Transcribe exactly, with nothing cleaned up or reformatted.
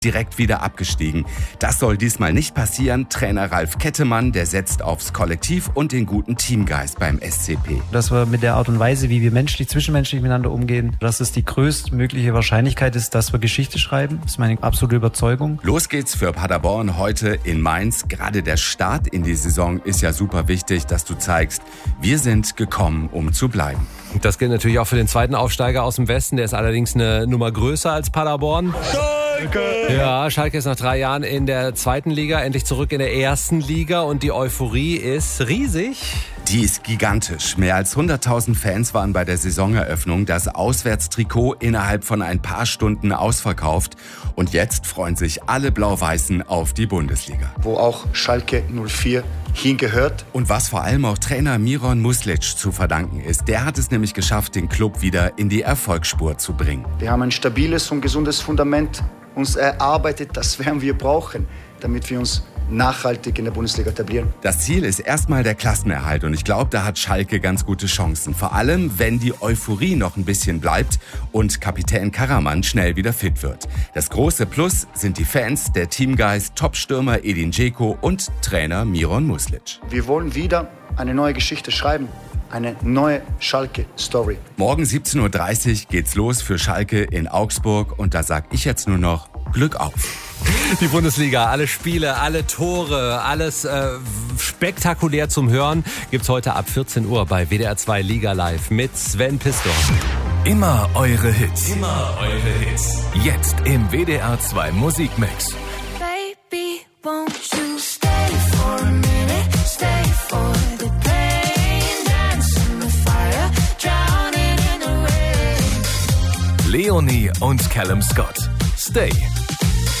direkt wieder abgestiegen. Das soll diesmal nicht passieren. Trainer Ralf Kettemann, der setzt aufs Kollektiv und den guten Teamgeist beim S C P. Dass wir mit der Art und Weise, wie wir menschlich, zwischenmenschlich miteinander umgehen, dass es die größtmögliche Wahrscheinlichkeit ist, dass wir Geschichte schreiben. Das ist meine absolute Überzeugung. Los geht's für Paderborn heute in Mainz. Gerade der Start in die Saison ist ja super wichtig, dass du zeigst, wir sind gekommen, um zu bleiben. Das gilt natürlich auch für den zweiten Aufsteiger aus dem Westen. Der ist allerdings eine Nummer größer als Paderborn. Schalke! Ja, Schalke ist nach drei Jahren in der zweiten Liga, endlich zurück in der ersten Liga und die Euphorie ist riesig. Die ist gigantisch. Mehr als hunderttausend Fans waren bei der Saisoneröffnung. Das Auswärtstrikot innerhalb von ein paar Stunden ausverkauft. Und jetzt freuen sich alle Blau-Weißen auf die Bundesliga. Wo auch Schalke null vier hingehört. Und was vor allem auch Trainer Miron Muslic zu verdanken ist. Der hat es nämlich geschafft, den Club wieder in die Erfolgsspur zu bringen. Wir haben ein stabiles und gesundes Fundament uns erarbeitet. Das werden wir brauchen, damit wir uns nachhaltig in der Bundesliga etablieren. Das Ziel ist erstmal der Klassenerhalt und ich glaube, da hat Schalke ganz gute Chancen. Vor allem, wenn die Euphorie noch ein bisschen bleibt und Kapitän Karaman schnell wieder fit wird. Das große Plus sind die Fans, der Teamgeist, Topstürmer Edin Dzeko und Trainer Miron Muslic. Wir wollen wieder eine neue Geschichte schreiben. Eine neue Schalke-Story. Morgen siebzehn Uhr dreißig geht's los für Schalke in Augsburg und da sag ich jetzt nur noch Glück auf. Die Bundesliga, alle Spiele, alle Tore, alles äh, spektakulär zum Hören gibt's heute ab vierzehn Uhr bei W D R zwei Liga Live mit Sven Pistor. Immer eure Hits. Immer eure Hits. Jetzt im W D R zwei Musikmix. Baby, won't you stay for a minute? Stay for the pain. Dance in the fire. Drowning in the rain. Leonie und Callum Scott. Stay.